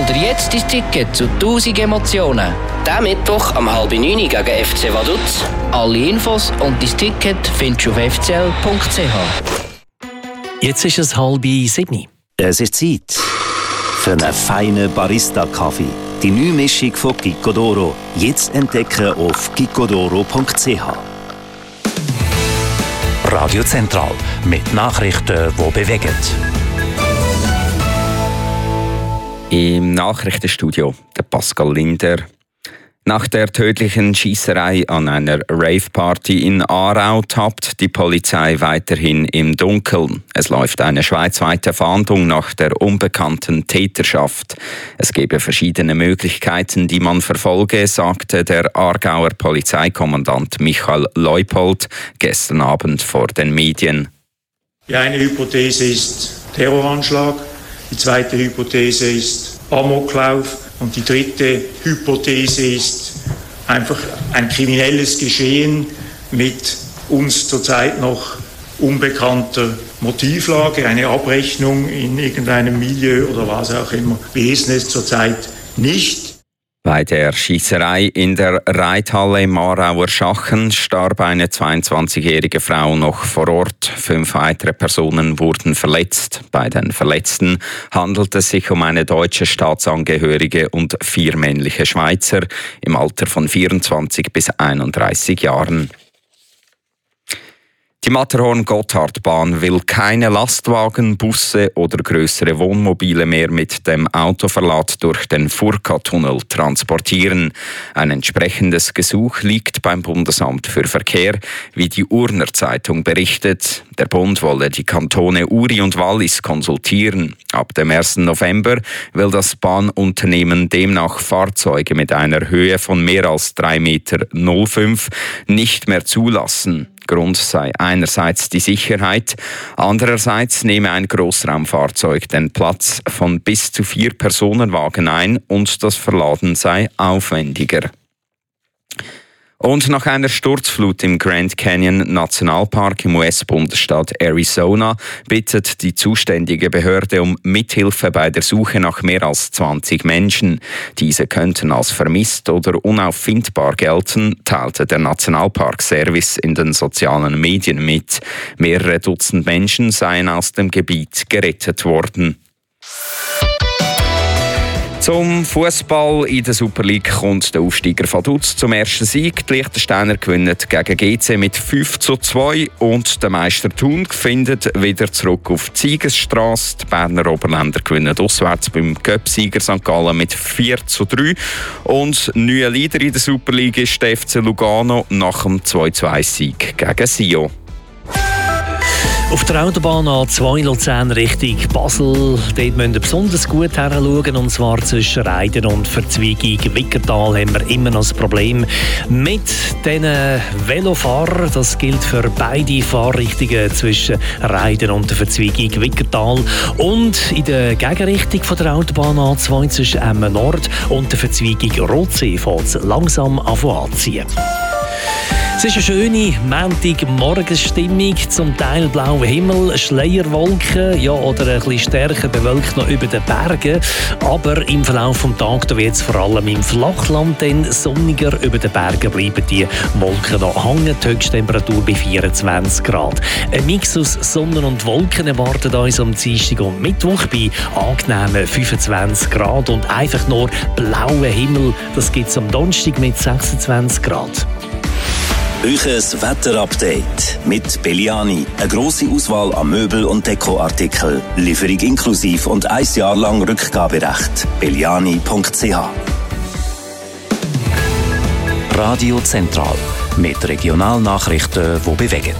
Hol dir jetzt dein Ticket zu 1000 Emotionen. Diesen Mittwoch um 8:30 gegen FC Vaduz. Alle Infos und dein Ticket findest du auf fcl.ch. Jetzt ist es 6:30. Es ist Zeit für einen feinen Barista-Kaffee. Die neue Mischung von Gicco d'Oro. Jetzt entdecken auf giccodoro.ch. Radio Zentral mit Nachrichten, die bewegen. Im Nachrichtenstudio der Pascal Linder. Nach der tödlichen Schiesserei an einer Rave-Party in Aarau tappt die Polizei weiterhin im Dunkeln. Es läuft eine schweizweite Fahndung nach der unbekannten Täterschaft. Es gebe verschiedene Möglichkeiten, die man verfolge, sagte der Aargauer Polizeikommandant Michael Leupold gestern Abend vor den Medien. Die eine Hypothese ist Terroranschlag, die zweite Hypothese ist Amoklauf. Und die dritte Hypothese ist einfach ein kriminelles Geschehen mit uns zurzeit noch unbekannter Motivlage, eine Abrechnung in irgendeinem Milieu oder was auch immer. Wir wissen es zurzeit nicht. Bei der Schiesserei in der Reithalle im Aarauer Schachen starb eine 22-jährige Frau noch vor Ort. 5 weitere Personen wurden verletzt. Bei den Verletzten handelt es sich um eine deutsche Staatsangehörige und 4 männliche Schweizer im Alter von 24 bis 31 Jahren. Die Matterhorn-Gotthardbahn will keine Lastwagen, Busse oder grössere Wohnmobile mehr mit dem Autoverlad durch den Furka-Tunnel transportieren. Ein entsprechendes Gesuch liegt beim Bundesamt für Verkehr, wie die Urner Zeitung berichtet. Der Bund wolle die Kantone Uri und Wallis konsultieren. Ab dem 1. November will das Bahnunternehmen demnach Fahrzeuge mit einer Höhe von mehr als 3,05 Meter nicht mehr zulassen. Grund sei einerseits die Sicherheit, andererseits nehme ein Grossraumfahrzeug den Platz von bis zu 4 Personenwagen ein und das Verladen sei aufwendiger. Und nach einer Sturzflut im Grand Canyon Nationalpark im US-Bundesstaat Arizona bittet die zuständige Behörde um Mithilfe bei der Suche nach mehr als 20 Menschen. Diese könnten als vermisst oder unauffindbar gelten, teilte der Nationalpark-Service in den sozialen Medien mit. Mehrere Dutzend Menschen seien aus dem Gebiet gerettet worden. Zum Fußball in der Super League kommt der Aufsteiger Vaduz zum ersten Sieg. Die Liechtensteiner gewinnen gegen GC mit 5:2 und der Meister Thun findet wieder zurück auf die Siegesstrasse. Die Berner Oberländer gewinnen auswärts beim Cup-Sieger St. Gallen mit 4:3 und neuer Leader in der Super League ist der FC Lugano nach dem 2:2-Sieg gegen Sion. Auf der Autobahn A2 Luzern Richtung Basel, dort müsst ihr besonders gut hinschauen, und zwar zwischen Reiden und Verzweigung Wickertal haben wir immer noch das Problem mit den Velofahrern. Das gilt für beide Fahrrichtungen zwischen Reiden und der Verzweigung Wickertal. Und in der Gegenrichtung von der Autobahn A2 zwischen Emmen Nord und der Verzweigung Rotsee fängt es langsam anziehen. Es ist eine schöne Montagmorgenstimmung, zum Teil blauer Himmel, Schleierwolken, ja, oder ein bisschen stärker bewölkt noch über den Bergen. Aber im Verlauf des Tages wird es vor allem im Flachland dann sonniger. Über den Bergen bleiben die Wolken noch hängen, die Höchsttemperatur bei 24 Grad. Ein Mix aus Sonne und Wolken erwartet uns am Dienstag und Mittwoch bei angenehmen 25 Grad und einfach nur blauen Himmel. Das gibt es am Donnerstag mit 26 Grad. Euches Wetterupdate mit Belliani. Eine grosse Auswahl an Möbel- und Dekoartikeln. Lieferung inklusiv und 1 Jahr lang Rückgaberecht. Belliani.ch. Radio Zentral mit Regionalnachrichten, die bewegen.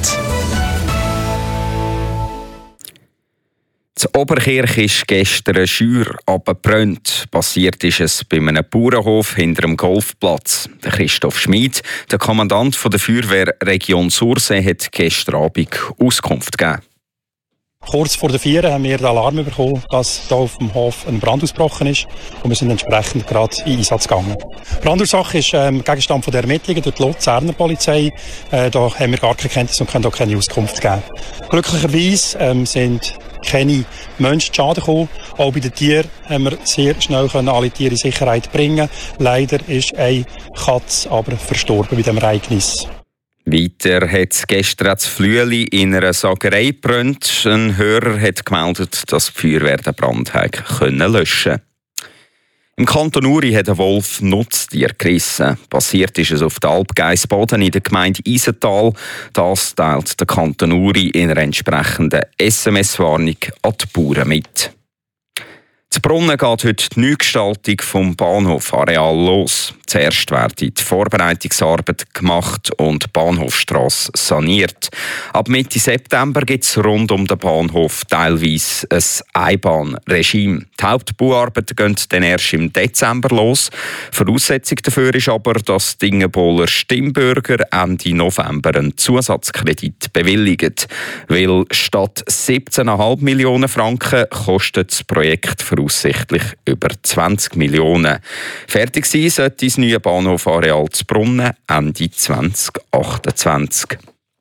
In Oberkirch ist gestern eine Scheuer abgebrannt. Passiert ist es bei einem Bauernhof hinter dem Golfplatz. Der Christoph Schmid, der Kommandant der Feuerwehr Region Sursee, hat gestern Abend Auskunft gegeben. Kurz vor der 4 haben wir den Alarm bekommen, dass hier auf dem Hof ein Brand ausgebrochen ist, und wir sind entsprechend gerade in Einsatz gegangen. Die Brandursache ist Gegenstand der Ermittlungen durch die Luzerner Polizei. Da haben wir gar keine Kenntnis und können auch keine Auskunft geben. Glücklicherweise sind keine Menschen zu Schaden gekommen. Auch bei den Tieren haben wir sehr schnell alle Tiere in Sicherheit bringen. Leider ist eine Katze aber verstorben bei diesem Ereignis. Weiter hat gestern das Flüeli in einer Sagerei gebrannt. Ein Hörer hat gemeldet, dass die Feuerwehr den Brand löschen konnte. Im Kanton Uri hat ein Wolf Nutztier gerissen. Passiert ist es auf der Alp Geissboden in der Gemeinde Isental. Das teilt der Kanton Uri in einer entsprechenden SMS-Warnung an die Bauern mit. In Brunnen geht heute die Neugestaltung vom Bahnhofareal los. Zuerst werden die Vorbereitungsarbeit gemacht und die Bahnhofstrasse saniert. Ab Mitte September gibt es rund um den Bahnhof teilweise ein Einbahnregime. Die Hauptbauarbeiten gehen dann erst im Dezember los. Voraussetzung dafür ist aber, dass die Ingenbohler Stimmbürger Ende November einen Zusatzkredit bewilligen. Weil statt 17,5 Millionen Franken kostet das Projekt voraussichtlich über 20 Millionen. Fertig sein sollte das neue Bahnhofareal zu Brunnen Ende 2028.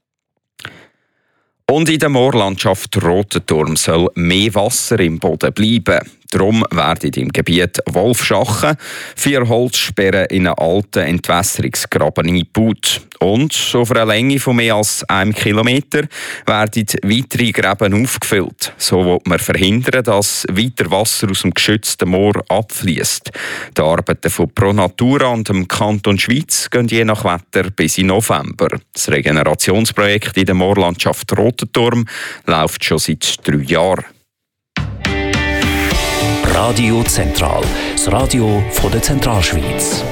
Und in der Moorlandschaft Rotenturm soll mehr Wasser im Boden bleiben. Darum werden im Gebiet Wolfschachen 4 Holzsperren in einen alten Entwässerungsgraben eingebaut. Und auf einer Länge von mehr als 1 Kilometer werden weitere Gräben aufgefüllt. So will man verhindern, dass weiter Wasser aus dem geschützten Moor abfließt. Die Arbeiten von Pro Natura und dem Kanton Schweiz gehen je nach Wetter bis in November. Das Regenerationsprojekt in der Moorlandschaft Rotenturm läuft schon seit 3 Jahren. Radio Zentral, das Radio von der Zentralschweiz.